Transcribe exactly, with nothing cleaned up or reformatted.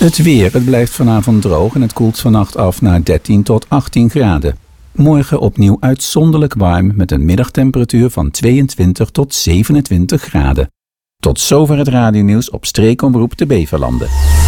Het weer. Het blijft vanavond droog en het koelt vannacht af naar dertien tot achttien graden. Morgen opnieuw uitzonderlijk warm met een middagtemperatuur van tweeëntwintig tot zevenentwintig graden. Tot zover het radionieuws op Streekomroep de Beverlanden.